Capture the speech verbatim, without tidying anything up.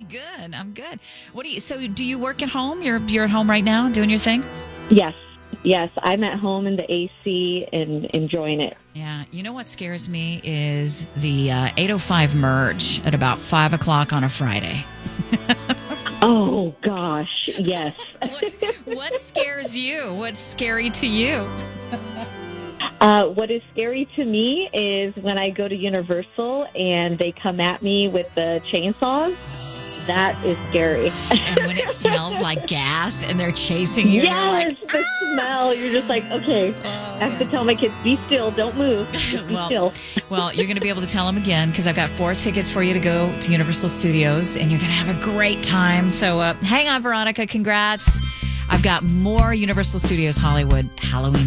good. I'm good. What do you? So, do you work at home? You're you're at home right now, doing your thing. Yes. Yes, I'm at home in the A C and enjoying it. Yeah. You know what scares me is the uh, eight oh five merge at about five o'clock on a Friday. Oh, gosh. Yes. what, what scares you? What's scary to you? Uh, what is scary to me is when I go to Universal and they come at me with the chainsaws. That is scary. And when it smells like gas and they're chasing you. Yes, you're like, the smell. You're just like, okay, oh, I have to tell my kids, be still, don't move. Just be well, still. well, you're going to be able to tell them again because I've got four tickets for you to go to Universal Studios, and you're going to have a great time. So uh, hang on, Veronica. Congrats. I've got more Universal Studios Hollywood Halloween